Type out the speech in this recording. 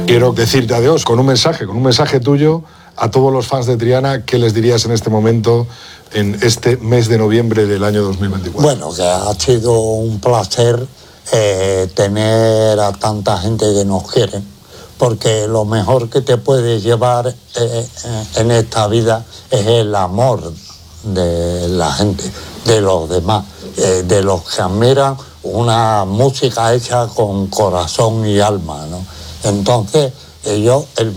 quiero decirte adiós con un mensaje tuyo a todos los fans de Triana. ¿Qué les dirías en este momento, en este mes de noviembre del año 2024? Bueno, que ha sido un placer tener a tanta gente que nos quiere, porque lo mejor que te puedes llevar en esta vida es el amor de la gente, de los demás, de los que admiran una música hecha con corazón y alma, ¿no? Entonces, yo, el